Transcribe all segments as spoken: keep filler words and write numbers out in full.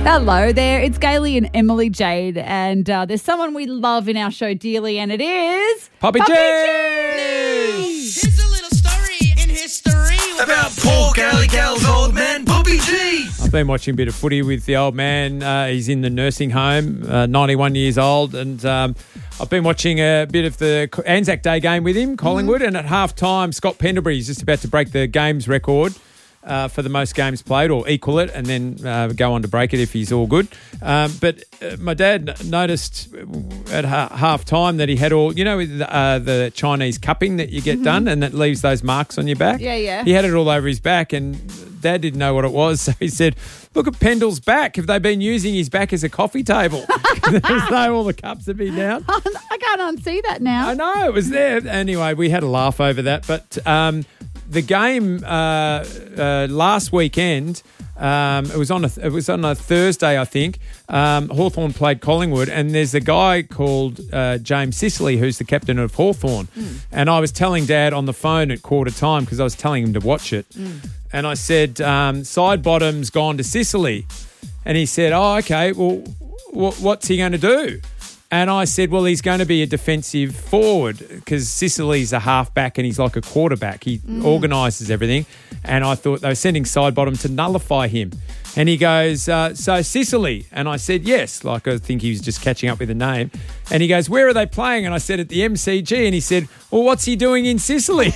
Hello there, it's Gailey and Emily Jade, and uh, there's someone we love in our show dearly, and it is... Poppy G! Here's a little story in history about poor Gailey Gal's old man, Poppy G. I've been watching a bit of footy with the old man. Uh, he's in the nursing home, uh, ninety-one years old, and um, I've been watching a bit of the Anzac Day game with him, Collingwood, mm-hmm. and at half-time, Scott Pendlebury's just about to break the games record. Uh, for the most games played, or equal it, and then uh, go on to break it if he's all good. Um, but uh, my dad n- noticed at ha- half time that he had all, you know, the, uh, the Chinese cupping that you get mm-hmm. done, and that leaves those marks on your back. Yeah, yeah. He had it all over his back, and Dad didn't know what it was, so he said, "Look at Pendle's back. Have they been using his back as a coffee table?" There's no all the cups have been down. I can't unsee that now. I know it was there. Anyway, we had a laugh over that, but. Um, The game uh, uh, last weekend, um, it was on a it was on a Thursday, I think. Um, Hawthorn played Collingwood, and there's a guy called uh, James Sicily who's the captain of Hawthorn. Mm. And I was telling Dad on the phone at quarter time because I was telling him to watch it, mm. and I said, um, "Side bottom's gone to Sicily," and he said, "Oh, okay. Well, w- what's he going to do?" And I said, well, he's going to be a defensive forward because Sicily's a halfback and he's like a quarterback. He mm. organises everything. And I thought they were sending Sidebottom to nullify him. And he goes, uh, so Sicily? And I said, yes. Like I think he was just catching up with the name. And he goes, where are they playing? And I said, at the M C G. And he said, well, what's he doing in Sicily?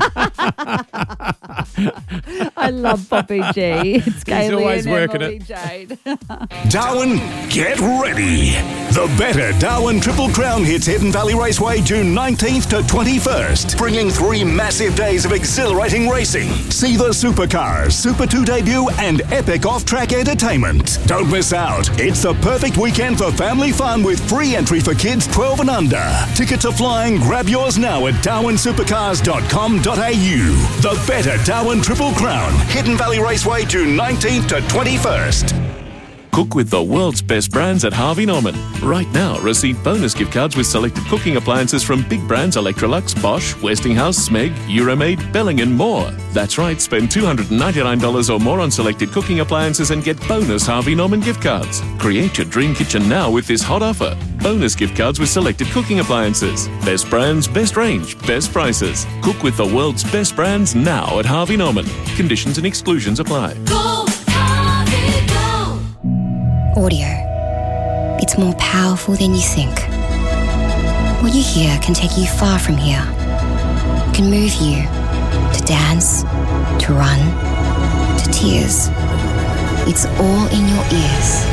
I love Poppy G. It's Gailey He's always and working Emily it. Jade. Darwin, get ready. The better Darwin Triple Crown hits Hidden Valley Raceway June nineteenth to twenty-first, bringing three massive days of exhilarating racing. See the supercars, Super two debut, and epic off-track entertainment. Don't miss out. It's the perfect weekend for family fun with free entry for kids twelve and under. Tickets are flying. Grab yours now at darwin supercars dot com dot a u. The better Darwin Triple Crown, Hidden Valley Raceway June nineteenth to twenty-first. Cook with the world's best brands at Harvey Norman. Right now, receive bonus gift cards with selected cooking appliances from big brands Electrolux, Bosch, Westinghouse, Smeg, Euromaid, Belling and more. That's right, spend two hundred ninety-nine dollars or more on selected cooking appliances and get bonus Harvey Norman gift cards. Create your dream kitchen now with this hot offer. Bonus gift cards with selected cooking appliances. Best brands, best range, best prices. Cook with the world's best brands now at Harvey Norman. Conditions and exclusions apply. Go, Harvey, go! Audio. It's more powerful than you think. What you hear can take you far from here. It can move you to dance, to run, to tears. It's all in your ears.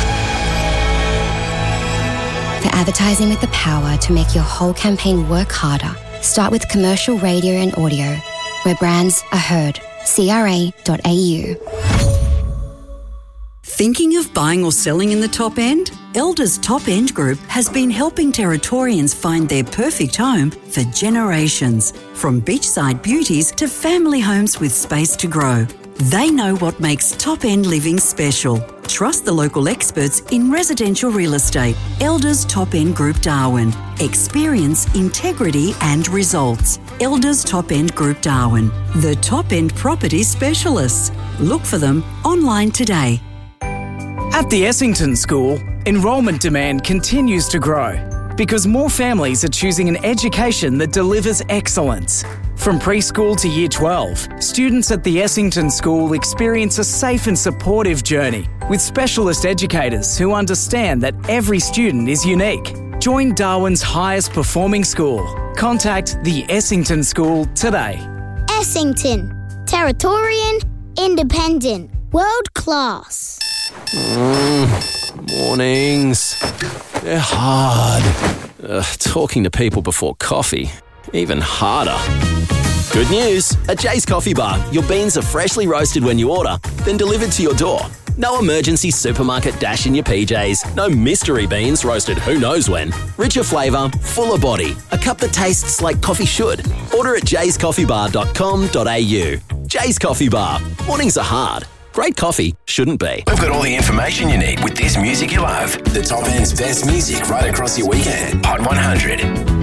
For advertising with the power to make your whole campaign work harder, start with commercial radio and audio, where brands are heard. C R A dot A U. Thinking of buying or selling in the top end? Elders Top End Group has been helping Territorians find their perfect home for generations, from beachside beauties to family homes with space to grow. They know what makes top-end living special. Trust the local experts in residential real estate. Elders Top End Group Darwin. Experience, integrity and results. Elders Top End Group Darwin. The top-end property specialists. Look for them online today. At the Essington School, enrolment demand continues to grow because more families are choosing an education that delivers excellence. From preschool to year twelve, students at the Essington School experience a safe and supportive journey with specialist educators who understand that every student is unique. Join Darwin's highest performing school. Contact the Essington School today. Essington. Territorian, independent, world class. Mm, mornings. They're hard. Ugh, talking to people before coffee, even harder. Good news! At Jay's Coffee Bar, your beans are freshly roasted when you order, then delivered to your door. No emergency supermarket dash in your P Js. No mystery beans roasted who knows when. Richer flavour, fuller body. A cup that tastes like coffee should. Order at jays coffee bar dot com dot a u. Jay's Coffee Bar. Mornings are hard. Great coffee shouldn't be. We've got all the information you need with this music you love. The top end's best music right across your weekend. Hot one hundred.